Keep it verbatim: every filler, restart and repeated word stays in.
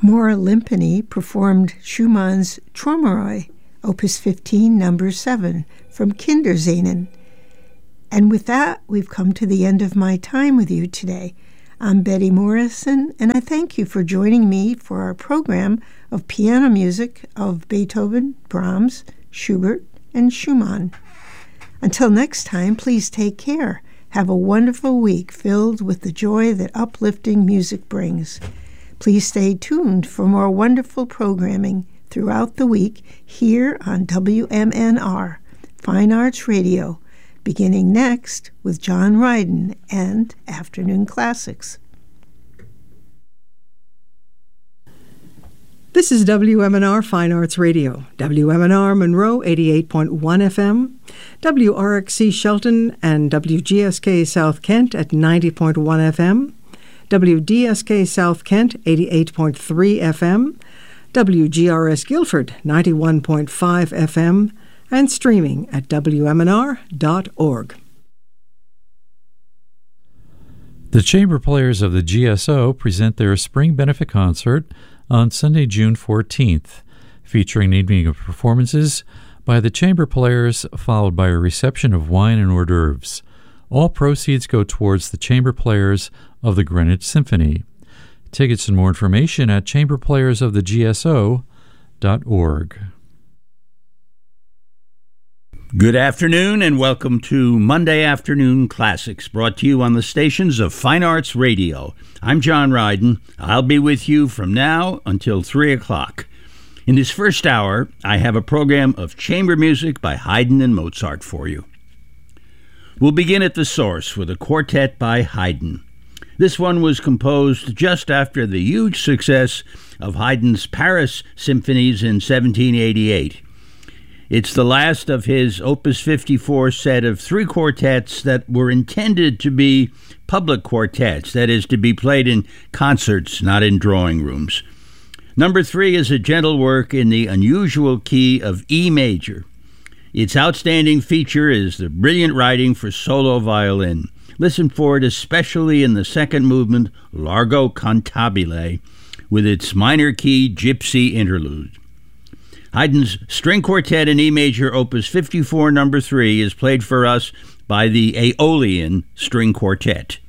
Maura Limpany performed Schumann's Traumerei, Opus fifteen, number seven, from Kinderscenen. And with that, we've come to the end of my time with you today. I'm Betty Morrison, and I thank you for joining me for our program of piano music of Beethoven, Brahms, Schubert, and Schumann. Until next time, please take care. Have a wonderful week filled with the joy that uplifting music brings. Please stay tuned for more wonderful programming throughout the week here on W M N R, Fine Arts Radio, beginning next with John Ryden and Afternoon Classics. This is W M N R Fine Arts Radio, W M N R Monroe eighty-eight point one F M, W R X C Shelton and W G S K South Kent at ninety point one F M, W D S K South Kent eighty-eight point three F M, W G R S Guilford ninety-one point five F M, and streaming at W M N R dot org. The Chamber Players of the G S O present their Spring Benefit Concert on Sunday, June fourteenth, featuring an evening of performances by the Chamber Players, followed by a reception of wine and hors d'oeuvres. All proceeds go towards the Chamber Players of the Greenwich Symphony. Tickets and more information at chamber players of the G S O dot org. Good afternoon and welcome to Monday Afternoon Classics, brought to you on the stations of Fine Arts Radio. I'm John Ryden. I'll be with you from now until three o'clock. In this first hour, I have a program of chamber music by Haydn and Mozart for you. We'll begin at the source with a quartet by Haydn. This one was composed just after the huge success of Haydn's Paris symphonies in seventeen eighty-eight. It's the last of his Opus fifty-four set of three quartets that were intended to be public quartets, that is, to be played in concerts, not in drawing rooms. Number three is a gentle work in the unusual key of E major. Its outstanding feature is the brilliant writing for solo violin. Listen for it especially in the second movement, Largo Cantabile, with its minor key gypsy interlude. Haydn's String Quartet in E major, Opus fifty-four, number three, is played for us by the Aeolian String Quartet.